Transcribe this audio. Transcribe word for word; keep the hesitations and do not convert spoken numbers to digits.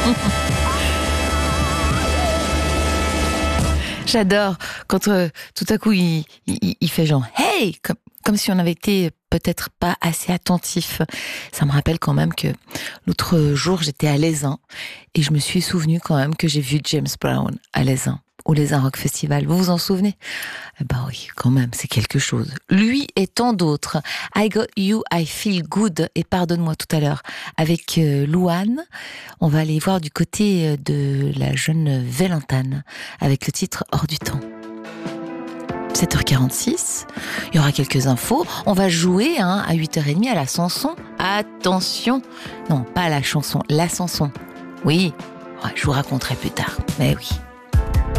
J'adore quand euh, tout à coup il, il, il fait genre « Hey !» comme, comme si on avait été peut-être pas assez attentif. Ça me rappelle quand même que l'autre jour, j'étais à l'Aisin et je me suis souvenu quand même que j'ai vu James Brown à l'Aisin, au l'Aisin Rock Festival. Vous vous en souvenez ? Eh ben oui, quand même, c'est quelque chose. Lui et tant d'autres. I Got You, I Feel Good et Pardonne-moi tout à l'heure avec euh, Louane. On va aller voir du côté de la jeune Valentine avec le titre Hors du temps. sept heures quarante-six, il y aura quelques infos. On va jouer hein, à huit heures trente à la chanson. Attention, non, pas la chanson, la chanson. Oui, je vous raconterai plus tard, mais oui.